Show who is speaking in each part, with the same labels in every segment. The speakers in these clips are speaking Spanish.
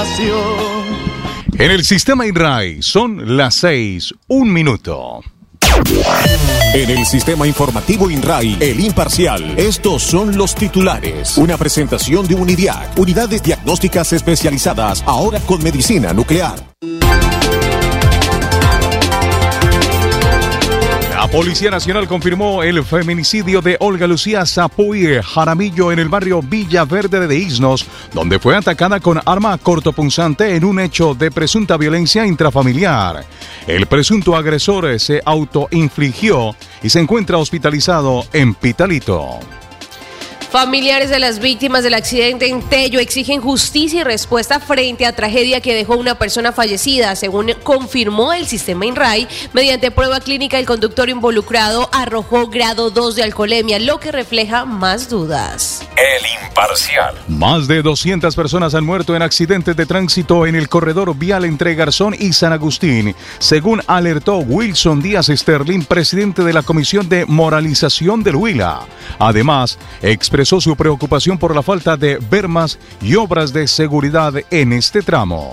Speaker 1: pasión.
Speaker 2: En el sistema INRAI son las 6, 1 minuto.
Speaker 3: En el sistema informativo INRAI, El Imparcial, estos son los titulares. Una presentación de Unidiac, unidades diagnósticas especializadas, ahora con medicina nuclear.
Speaker 2: La Policía Nacional confirmó el feminicidio de Olga Lucía Zapuy Jaramillo en el barrio Villaverde de Isnos, donde fue atacada con arma cortopunzante en un hecho de presunta violencia intrafamiliar. El presunto agresor se autoinfligió y se encuentra hospitalizado en Pitalito.
Speaker 4: Familiares de las víctimas del accidente en Tello exigen justicia y respuesta frente a tragedia que dejó una persona fallecida. Según confirmó el sistema INRAI, mediante prueba clínica el conductor involucrado arrojó grado 2 de alcoholemia, lo que refleja más dudas.
Speaker 3: El Imparcial.
Speaker 2: Más de 200 personas han muerto en accidentes de tránsito en el corredor vial entre Garzón y San Agustín, según alertó Wilson Díaz Sterling, presidente de la Comisión de Moralización del Huila. Además, expresó su preocupación por la falta de bermas y obras de seguridad en este tramo.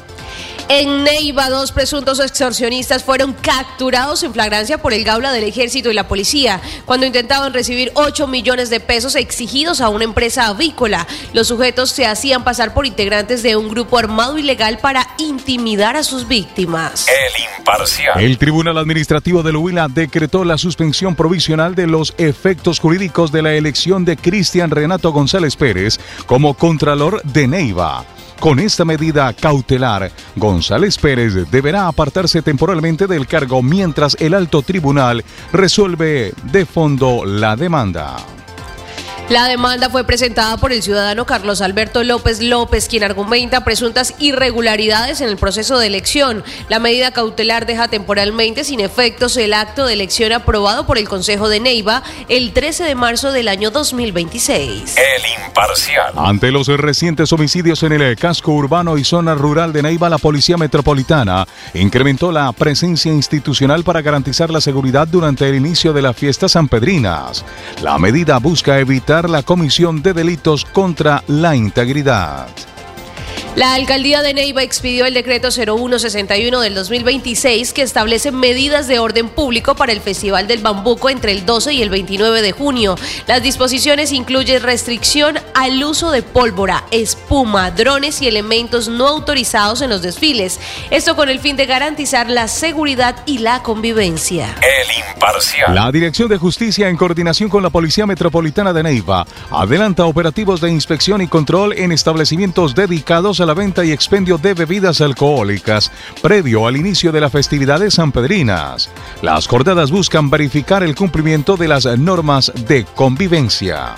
Speaker 4: En Neiva, 2 presuntos extorsionistas fueron capturados en flagrancia por el Gaula del Ejército y la policía cuando intentaban recibir 8 millones de pesos exigidos a una empresa avícola. Los sujetos se hacían pasar por integrantes de un grupo armado ilegal para intimidar a sus víctimas.
Speaker 3: El Imparcial.
Speaker 2: El Tribunal Administrativo del Huila decretó la suspensión provisional de los efectos jurídicos de la elección de Cristian Renato González Pérez como Contralor de Neiva. Con esta medida cautelar, González Pérez deberá apartarse temporalmente del cargo mientras el alto tribunal resuelve de fondo la demanda.
Speaker 4: La demanda fue presentada por el ciudadano Carlos Alberto López López, quien argumenta presuntas irregularidades en el proceso de elección. La medida cautelar deja temporalmente sin efectos el acto de elección aprobado por el Consejo de Neiva el 13 de marzo del año 2026.
Speaker 3: El Imparcial.
Speaker 2: Ante los recientes homicidios en el casco urbano y zona rural de Neiva, la Policía Metropolitana incrementó la presencia institucional para garantizar la seguridad durante el inicio de las fiestas sanpedrinas. La medida busca evitar la comisión de delitos contra la integridad.
Speaker 4: La alcaldía de Neiva expidió el decreto 0161 del 2026 que establece medidas de orden público para el Festival del Bambuco entre el 12 y el 29 de junio. Las disposiciones incluyen restricción al uso de pólvora, espuma, drones y elementos no autorizados en los desfiles. Esto con el fin de garantizar la seguridad y la convivencia.
Speaker 3: El Imparcial.
Speaker 2: La Dirección de Justicia, en coordinación con la Policía Metropolitana de Neiva, adelanta operativos de inspección y control en establecimientos dedicados a la venta y expendio de bebidas alcohólicas previo al inicio de las festividades sanpedrinas. Las jornadas buscan verificar el cumplimiento de las normas de convivencia.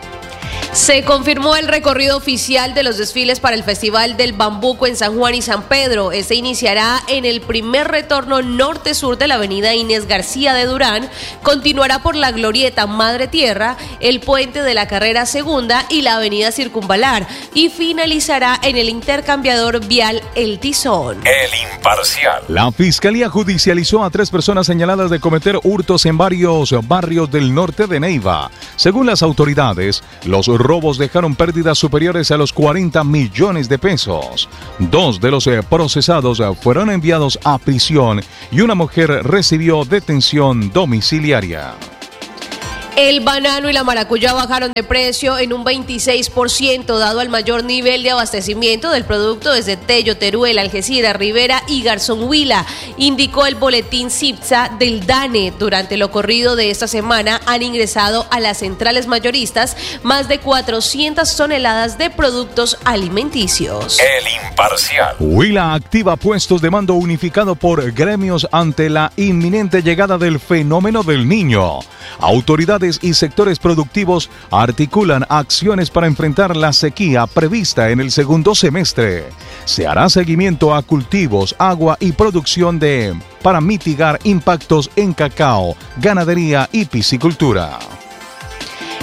Speaker 4: Se confirmó el recorrido oficial de los desfiles para el Festival del Bambuco en San Juan y San Pedro. Este iniciará en el primer retorno norte-sur de la avenida Inés García de Durán, continuará por la Glorieta Madre Tierra, el puente de la Carrera Segunda y la avenida Circunvalar, y finalizará en el intercambiador vial El Tizón.
Speaker 3: El Imparcial.
Speaker 2: La Fiscalía judicializó a 3 personas señaladas de cometer hurtos en varios barrios del norte de Neiva. Según las autoridades, los robos dejaron pérdidas superiores a los 40 millones de pesos. 2 de los procesados fueron enviados a prisión y una mujer recibió detención domiciliaria.
Speaker 4: El banano y la maracuyá bajaron de precio en un 26%, dado el mayor nivel de abastecimiento del producto desde Tello, Teruel, Algeciras, Rivera y Garzón Huila, indicó el boletín CIPSA del DANE. Durante lo corrido de esta semana han ingresado a las centrales mayoristas más de 400 toneladas de productos alimenticios.
Speaker 3: El Imparcial.
Speaker 2: Huila activa puestos de mando unificado por gremios ante la inminente llegada del fenómeno del Niño. Autoridades y sectores productivos articulan acciones para enfrentar la sequía prevista en el segundo semestre. Se hará seguimiento a cultivos, agua y producción para mitigar impactos en cacao, ganadería y piscicultura.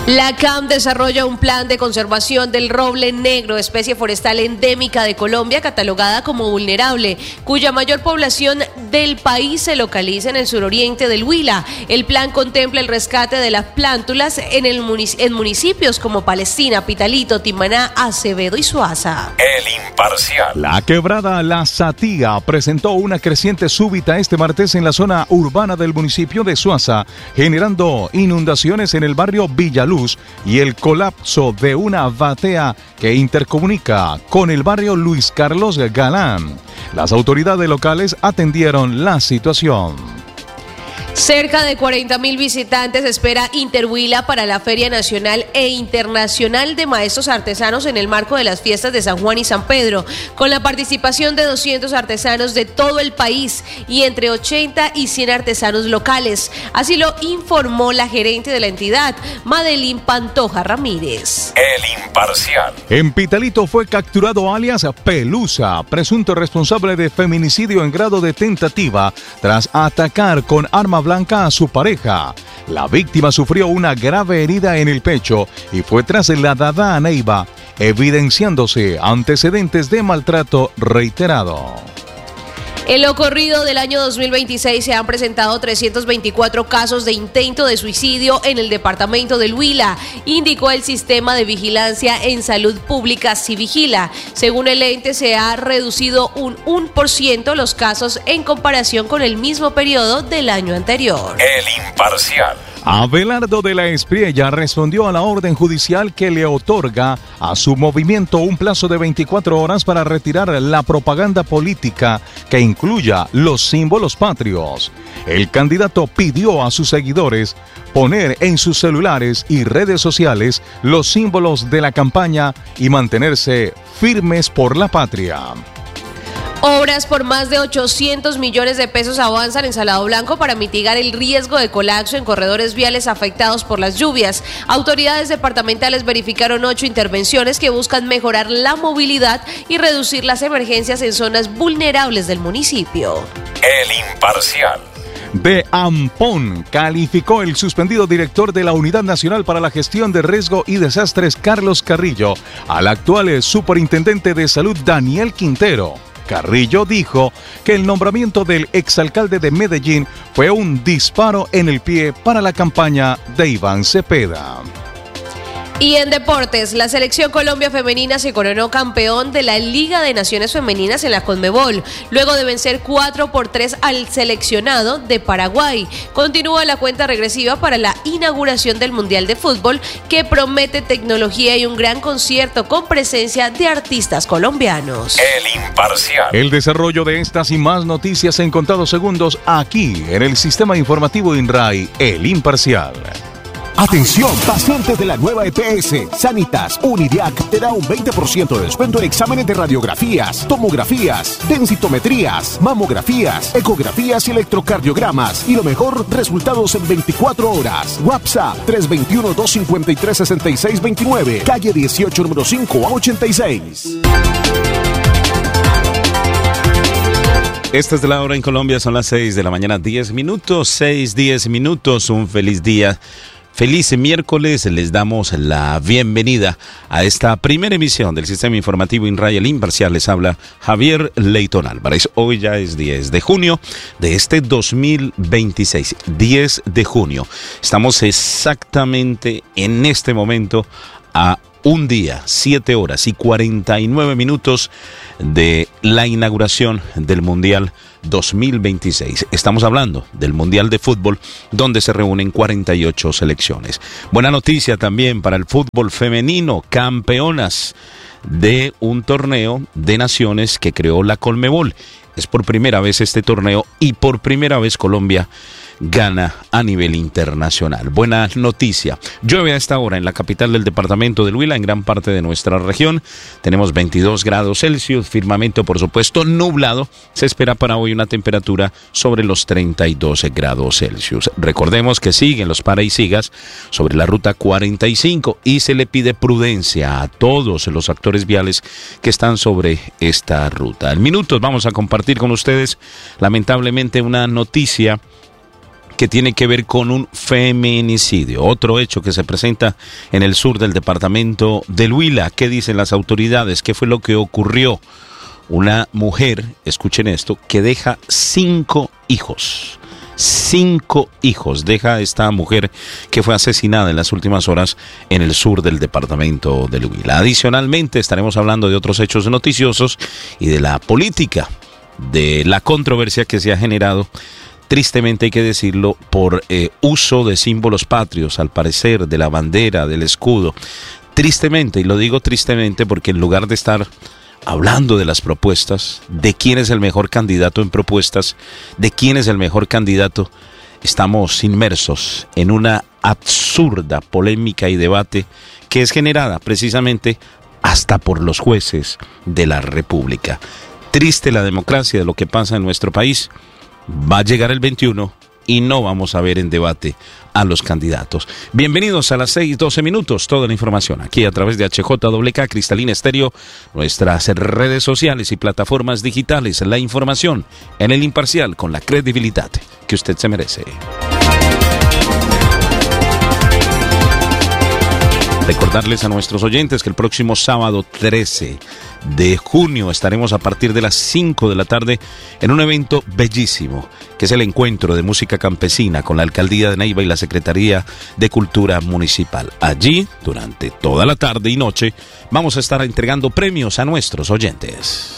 Speaker 4: La CAM desarrolla un plan de conservación del roble negro, especie forestal endémica de Colombia, catalogada como vulnerable, cuya mayor población del país se localiza en el suroriente del Huila. El plan contempla el rescate de las plántulas en municipios como Palestina, Pitalito, Timaná, Acevedo y Suaza.
Speaker 3: El Imparcial.
Speaker 2: La quebrada La Satía presentó una creciente súbita este martes en la zona urbana del municipio de Suaza, generando inundaciones en el barrio Villaluz y el colapso de una batea que intercomunica con el barrio Luis Carlos Galán. Las autoridades locales atendieron la situación.
Speaker 4: Cerca de 40.000 visitantes espera Interhuila para la Feria Nacional e Internacional de Maestros Artesanos en el marco de las fiestas de San Juan y San Pedro, con la participación de 200 artesanos de todo el país y entre 80 y 100 artesanos locales. Así lo informó la gerente de la entidad, Madeline Pantoja Ramírez.
Speaker 3: El Imparcial.
Speaker 2: En Pitalito fue capturado alias Pelusa, presunto responsable de feminicidio en grado de tentativa, tras atacar con arma blanca a su pareja. La víctima sufrió una grave herida en el pecho y fue trasladada a Neiva, evidenciándose antecedentes de maltrato reiterado.
Speaker 4: En lo corrido del año 2026 se han presentado 324 casos de intento de suicidio en el departamento del Huila, indicó el Sistema de Vigilancia en Salud Pública Civigila. Según el ente, se ha reducido un 1% los casos en comparación con el mismo periodo del año anterior.
Speaker 3: El Imparcial.
Speaker 2: Abelardo de la Espriella respondió a la orden judicial que le otorga a su movimiento un plazo de 24 horas para retirar la propaganda política que incluya los símbolos patrios. El candidato pidió a sus seguidores poner en sus celulares y redes sociales los símbolos de la campaña y mantenerse firmes por la patria.
Speaker 4: Obras por más de 800 millones de pesos avanzan en Salado Blanco para mitigar el riesgo de colapso en corredores viales afectados por las lluvias. Autoridades departamentales verificaron 8 intervenciones que buscan mejorar la movilidad y reducir las emergencias en zonas vulnerables del municipio.
Speaker 3: El Imparcial.
Speaker 2: De Ampón calificó el suspendido director de la Unidad Nacional para la Gestión de Riesgo y Desastres, Carlos Carrillo, al actual superintendente de Salud, Daniel Quintero. Carrillo dijo que el nombramiento del exalcalde de Medellín fue un disparo en el pie para la campaña de Iván Cepeda.
Speaker 4: Y en deportes, la selección Colombia femenina se coronó campeón de la Liga de Naciones Femeninas en la Conmebol, luego de vencer 4-3 al seleccionado de Paraguay. Continúa la cuenta regresiva para la inauguración del Mundial de Fútbol, que promete tecnología y un gran concierto con presencia de artistas colombianos.
Speaker 3: El Imparcial.
Speaker 2: El desarrollo de estas y más noticias en contados segundos aquí en el Sistema Informativo INRAI, El Imparcial.
Speaker 3: Atención, pacientes de la nueva EPS, Sanitas, Unidiac te da un 20% de descuento en exámenes de radiografías, tomografías, densitometrías, mamografías, ecografías y electrocardiogramas. Y lo mejor, resultados en 24 horas. WhatsApp 321-253-6629, calle 18, número 5 a 86.
Speaker 1: Esta es la hora en Colombia, son las 6 de la mañana, 10 minutos, 6:10 minutos, un feliz día. Feliz miércoles, les damos la bienvenida a esta primera emisión del Sistema Informativo INRAI, El Imparcial. Les habla Javier Leyton Álvarez. Hoy ya es 10 de junio de este 2026, 10 de junio. Estamos exactamente en este momento a un día, 7 horas y 49 minutos de la inauguración del Mundial 2026. Estamos hablando del Mundial de Fútbol, donde se reúnen 48 selecciones. Buena noticia también para el fútbol femenino, campeonas de un torneo de naciones que creó la Conmebol. Es por primera vez este torneo y por primera vez Colombia gana a nivel internacional. Buena noticia. Llueve a esta hora en la capital del departamento del Huila, en gran parte de nuestra región. Tenemos 22 grados Celsius, firmamento por supuesto nublado. Se espera para hoy una temperatura sobre los 32 grados Celsius. Recordemos que siguen los para y sigas sobre la ruta 45 y se le pide prudencia a todos los actores viales que están sobre esta ruta. En minutos vamos a compartir con ustedes lamentablemente una noticia que tiene que ver con un feminicidio. Otro hecho que se presenta en el sur del departamento del Huila. ¿Qué dicen las autoridades? ¿Qué fue lo que ocurrió? Una mujer, escuchen esto, que deja 5 hijos. 5 hijos deja esta mujer que fue asesinada en las últimas horas en el sur del departamento del Huila. Adicionalmente estaremos hablando de otros hechos noticiosos y de la política, de la controversia que se ha generado, tristemente hay que decirlo, por uso de símbolos patrios, al parecer, de la bandera, del escudo. Tristemente, y lo digo tristemente porque en lugar de estar hablando de las propuestas, de quién es el mejor candidato en propuestas, de quién es el mejor candidato, estamos inmersos en una absurda polémica y debate que es generada precisamente hasta por los jueces de la República. Triste la democracia de lo que pasa en nuestro país. Va a llegar el 21 y no vamos a ver en debate a los candidatos. Bienvenidos a las 6:12 minutos. Toda la información aquí a través de HJWK, Cristalina Estéreo, nuestras redes sociales y plataformas digitales. La información en el imparcial con la credibilidad que usted se merece. Recordarles a nuestros oyentes que el próximo sábado 13 de junio estaremos a partir de las 5 de la tarde en un evento bellísimo, que es el encuentro de música campesina con la Alcaldía de Neiva y la Secretaría de Cultura Municipal. Allí, durante toda la tarde y noche, vamos a estar entregando premios a nuestros oyentes.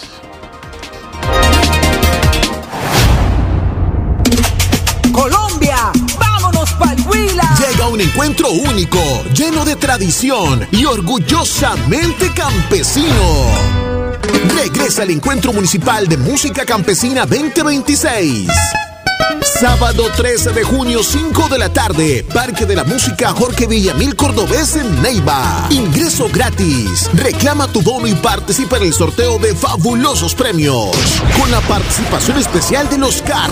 Speaker 5: Colombia, vámonos pa'l Huila.
Speaker 3: Llega un encuentro único, lleno de tradición y orgullosamente campesino. Regresa el Encuentro Municipal de Música Campesina 2026. Sábado 13 de junio, 5 de la tarde, Parque de la Música Jorge Villamil Cordobés en Neiva. Ingreso gratis. Reclama tu bono y participa en el sorteo de fabulosos premios. Con la participación especial de los